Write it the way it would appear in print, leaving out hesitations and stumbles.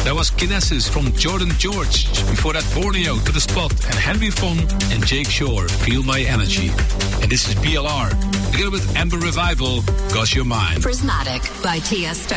That was Kinesis from Jordan George. Before that, Borneo, To The Spot, and Henry Fong and Jake Shore, Feel My Energy. And this is BLR, together with Amber Revival, 'Cause You're Mine. Prismatic by Tiesto.